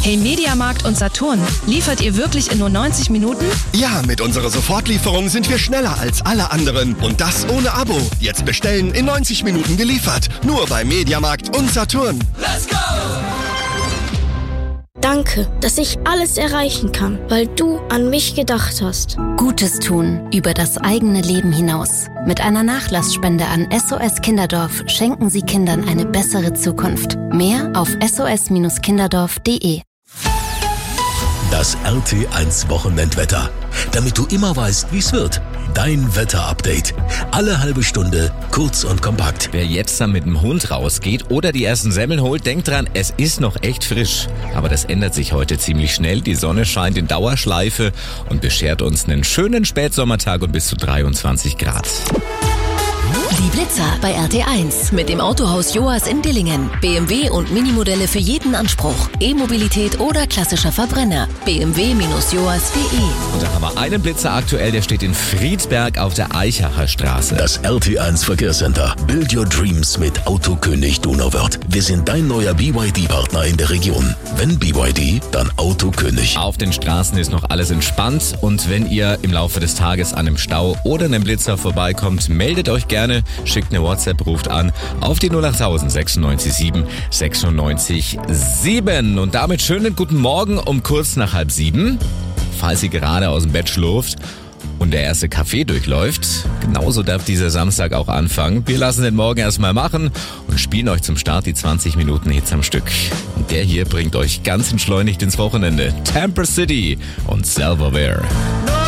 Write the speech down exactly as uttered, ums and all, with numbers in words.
Hey Mediamarkt und Saturn, liefert ihr wirklich in nur neunzig Minuten? Ja, mit unserer Sofortlieferung sind wir schneller als alle anderen. Und das ohne Abo. Jetzt bestellen, in neunzig Minuten geliefert. Nur bei Mediamarkt und Saturn. Let's go! Danke, dass ich alles erreichen kann, weil du an mich gedacht hast. Gutes tun über das eigene Leben hinaus. Mit einer Nachlassspende an S O S Kinderdorf schenken Sie Kindern eine bessere Zukunft. Mehr auf s o s kinderdorf punkt d e. Das R T eins Wochenendwetter. Damit du immer weißt, wie's wird. Dein Wetterupdate. Alle halbe Stunde, kurz und kompakt. Wer jetzt dann mit dem Hund rausgeht oder die ersten Semmeln holt, denkt dran, es ist noch echt frisch. Aber das ändert sich heute ziemlich schnell. Die Sonne scheint in Dauerschleife und beschert uns einen schönen Spätsommertag und bis zu dreiundzwanzig Grad. Die Blitzer bei R T eins mit dem Autohaus Joas in Dillingen. B M W und Minimodelle für jeden Anspruch. E-Mobilität oder klassischer Verbrenner. b m w Bindestrich joas punkt d e. Und dann haben wir einen Blitzer aktuell, der steht in Friedberg auf der Eichacher Straße. Das R T eins Verkehrscenter. Build your dreams mit Autokönig Donauwörth. Wir sind dein neuer B Y D-Partner in der Region. Wenn B Y D, dann Autokönig. Auf den Straßen ist noch alles entspannt und wenn ihr im Laufe des Tages an einem Stau oder einem Blitzer vorbeikommt, meldet euch gerne, schickt eine WhatsApp, ruft an auf die null achttausend sechsundneunzig sieben sechsundneunzig sieben. Und damit schönen guten Morgen um kurz nach halb sieben. Falls ihr gerade aus dem Bett schlurft und der erste Kaffee durchläuft, genauso darf dieser Samstag auch anfangen. Wir lassen den Morgen erstmal machen und spielen euch zum Start die zwanzig Minuten Hits am Stück. Und der hier bringt euch ganz entschleunigt ins Wochenende. Tamper City und Silverware.